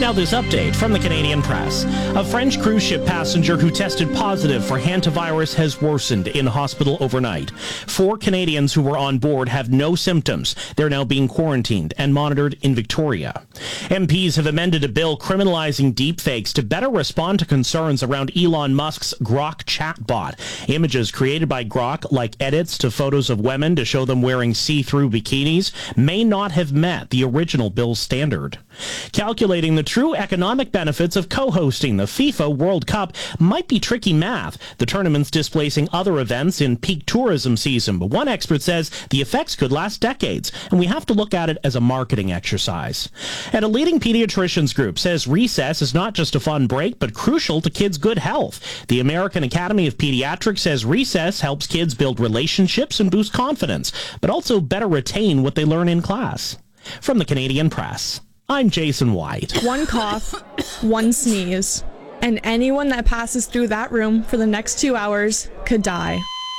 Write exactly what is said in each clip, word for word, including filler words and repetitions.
Now this update from the Canadian Press. A French cruise ship passenger who tested positive for hantavirus has worsened in hospital overnight. Four Canadians who were on board have no symptoms. They're now being quarantined and monitored in Victoria. M Ps have amended a bill criminalizing deepfakes to better respond to concerns around Elon Musk's Grok chatbot. Images created by Grok, like edits to photos of women to show them wearing see-through bikinis, may not have met the original bill's standard. Calculating the true economic benefits of co-hosting the FIFA World Cup might be tricky math. The tournament's displacing other events in peak tourism season, but one expert says the effects could last decades, and we have to look at it as a marketing exercise. And a leading pediatricians group says recess is not just a fun break, but crucial to kids' good health. The American Academy of Pediatrics says recess helps kids build relationships and boost confidence, but also better retain what they learn in class. From the Canadian Press, I'm Jason White. One cough, one sneeze, and anyone that passes through that room for the next two hours could die.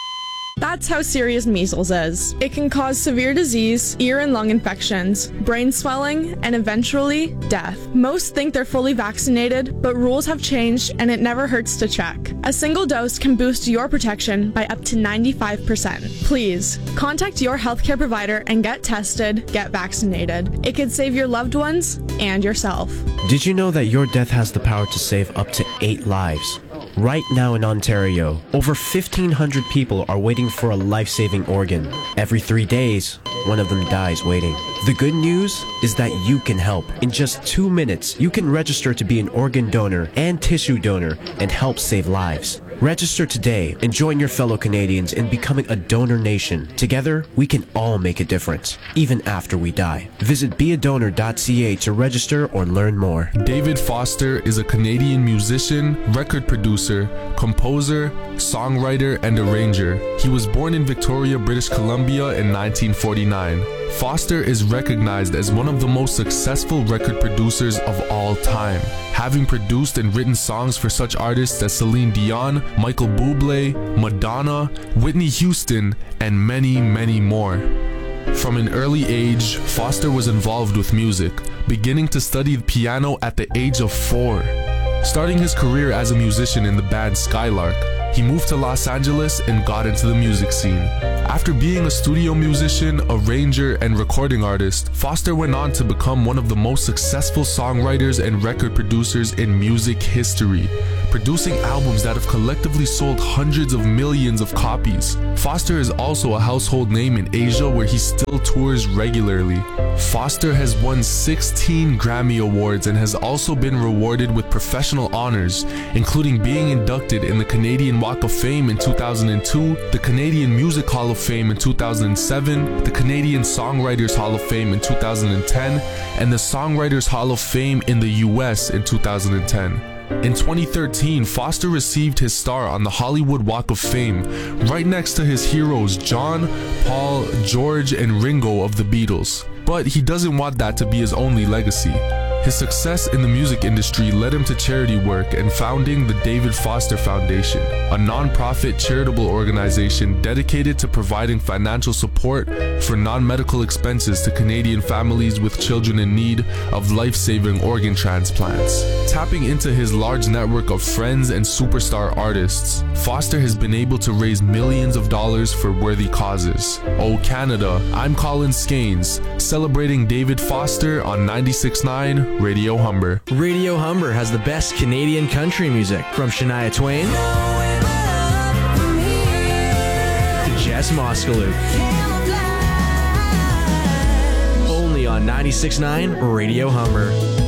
That's how serious measles is. It can cause severe disease, ear and lung infections, brain swelling, and eventually death. Most think they're fully vaccinated, but rules have changed and it never hurts to check. A single dose can boost your protection by up to ninety-five percent. Please, contact your healthcare provider and get tested, get vaccinated. It could save your loved ones and yourself. Did you know that your death has the power to save up to eight lives? Right now in Ontario, over fifteen hundred people are waiting for a life-saving organ. Every three days, one of them dies waiting. The good news is that you can help. In just two minutes, you can register to be an organ donor and tissue donor and help save lives. Register today and join your fellow Canadians in becoming a donor nation. Together, we can all make a difference, even after we die. Visit be a donor dot c a to register or learn more. David Foster is a Canadian musician, record producer, composer, songwriter, and arranger. He was born in Victoria, British Columbia in nineteen forty-nine. Foster is recognized as one of the most successful record producers of all time, having produced and written songs for such artists as Celine Dion, Michael Bublé, Madonna, Whitney Houston, and many, many more. From an early age, Foster was involved with music, beginning to study the piano at the age of four. Starting his career as a musician in the band Skylark, he moved to Los Angeles and got into the music scene. After being a studio musician, arranger, and recording artist, Foster went on to become one of the most successful songwriters and record producers in music history, producing albums that have collectively sold hundreds of millions of copies. Foster is also a household name in Asia, where he still tours regularly. Foster has won sixteen Grammy Awards and has also been rewarded with professional honors, including being inducted in the Canadian Walk of Fame in two thousand two, the Canadian Music Hall of Fame in two thousand seven, the Canadian Songwriters Hall of Fame in two thousand ten, and the Songwriters Hall of Fame in the U S in two thousand ten. In twenty thirteen, Foster received his star on the Hollywood Walk of Fame, right next to his heroes John, Paul, George, and Ringo of the Beatles. But he doesn't want that to be his only legacy. His success in the music industry led him to charity work and founding the David Foster Foundation, a non-profit charitable organization dedicated to providing financial support for non-medical expenses to Canadian families with children in need of life-saving organ transplants. Tapping into his large network of friends and superstar artists, Foster has been able to raise millions of dollars for worthy causes. Oh Canada, I'm Colin Skanes, celebrating David Foster on ninety-six point nine Radio Humber. Radio Humber has the best Canadian country music, from Shania Twain to Jess Moskaluke. Only on ninety-six point nine Radio Humber.